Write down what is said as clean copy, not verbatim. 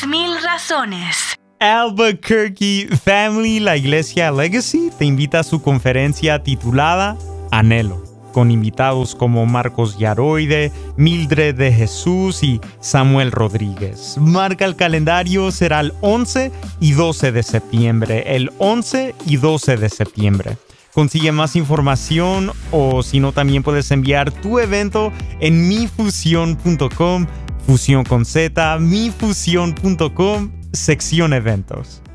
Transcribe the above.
10,000 razones. Albuquerque Family, la iglesia Legacy, te invita a su conferencia titulada Anhelo, con invitados como Marcos Yaroide, Mildred de Jesús y Samuel Rodríguez. Marca el calendario, será el 11 y 12 de septiembre. El 11 y 12 de septiembre. Consigue más información o si no también puedes enviar tu evento en mifusión.com, fusión con Z, mifusión.com, sección eventos.